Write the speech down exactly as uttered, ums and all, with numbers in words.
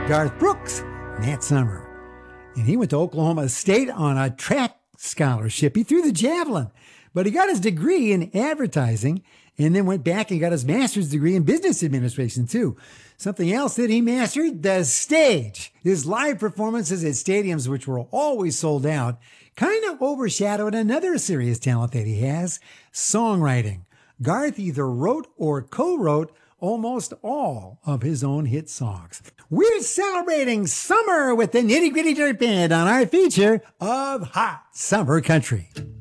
Garth Brooks that summer. And he went to Oklahoma State on a track scholarship. He threw the javelin, but he got his degree in advertising and then went back and got his master's degree in business administration too. Something else that he mastered, the stage. His live performances at stadiums, which were always sold out, kind of overshadowed another serious talent that he has, songwriting. Garth either wrote or co-wrote almost all of his own hit songs. We're celebrating summer with the Nitty Gritty Dirt Band on our feature of Hot Summer Country.